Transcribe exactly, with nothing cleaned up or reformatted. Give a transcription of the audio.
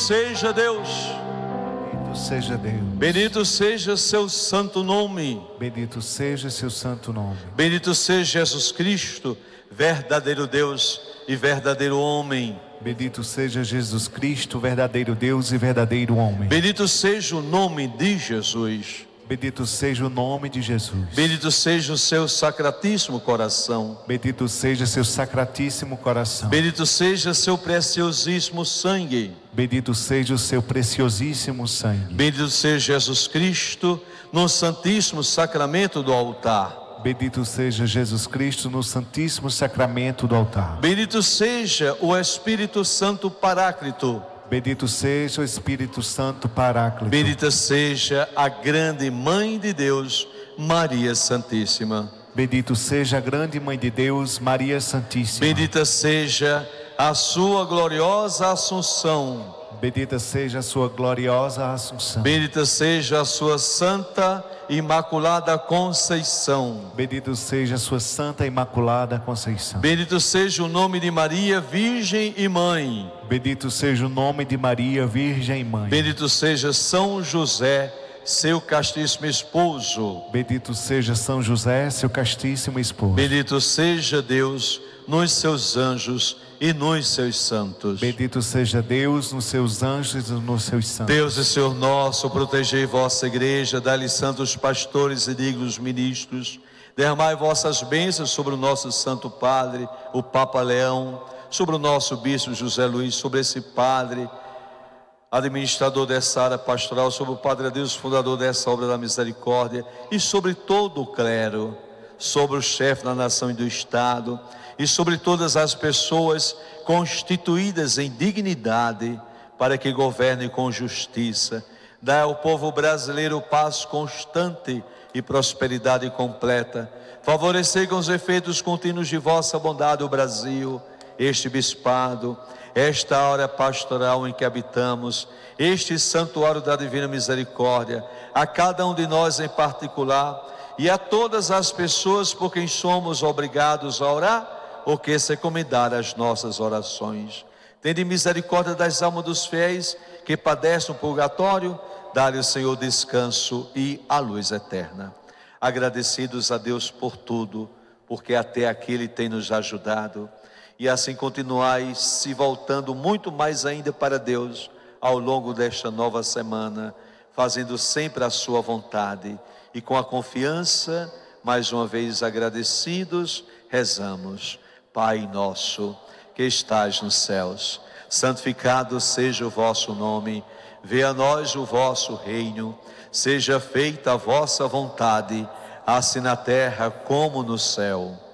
seja Deus. Bendito seja Deus. Bendito seja seu santo nome. Bendito seja seu santo nome. Bendito seja Jesus Cristo, verdadeiro Deus e verdadeiro homem. Bendito seja Jesus Cristo, verdadeiro Deus e verdadeiro homem. Bendito seja o nome de Jesus. Bendito seja o nome de Jesus. Bendito seja o seu sacratíssimo coração. Bendito seja seu sacratíssimo coração. Bendito seja seu preciosíssimo sangue. Bendito seja o seu preciosíssimo sangue. Bendito seja Jesus Cristo no santíssimo sacramento do altar. Bendito seja Jesus Cristo no santíssimo sacramento do altar. Bendito seja o Espírito Santo Paráclito. Bendito seja o Espírito Santo Paráclito. Bendita seja a grande Mãe de Deus, Maria Santíssima. Bendito seja a grande Mãe de Deus, Maria Santíssima. Bendita seja a sua gloriosa Assunção. Bendita seja a sua gloriosa Assunção. Bendita seja a sua Santa Imaculada Conceição. Bendito seja a sua Santa Imaculada Conceição. Bendito seja o nome de Maria, Virgem e Mãe. Bendito seja o nome de Maria, Virgem e Mãe. Bendito seja São José, seu castíssimo esposo. Bendito seja São José, seu castíssimo esposo. Bendito seja Deus nos seus anjos e nos seus santos. Bendito seja Deus nos seus anjos e nos seus santos. Deus e Senhor nosso, protegei vossa igreja, dai-lhe santos pastores e dignos ministros. Derramai vossas bênçãos sobre o nosso Santo Padre, o Papa Leão, sobre o nosso Bispo José Luiz, sobre esse Padre, administrador dessa área pastoral, sobre o Padre Deus, fundador dessa obra da misericórdia, e sobre todo o clero, sobre o chefe da nação e do Estado, e sobre todas as pessoas constituídas em dignidade, para que governem com justiça. Dai ao povo brasileiro paz constante e prosperidade completa. Favorecei com os efeitos contínuos de vossa bondade o Brasil, este bispado, esta área pastoral em que habitamos, este santuário da divina misericórdia, a cada um de nós em particular e a todas as pessoas por quem somos obrigados a orar, ou que se encomendar as nossas orações. Tende misericórdia das almas dos fiéis que padecem o purgatório, dá-lhe o Senhor descanso e a luz eterna. Agradecidos a Deus por tudo, porque até aqui Ele tem nos ajudado, e assim continuai se voltando muito mais ainda para Deus ao longo desta nova semana, fazendo sempre a sua vontade, e com a confiança, mais uma vez agradecidos, rezamos. Pai nosso, que estás nos céus, santificado seja o vosso nome, venha a nós o vosso reino, seja feita a vossa vontade, assim na terra como no céu.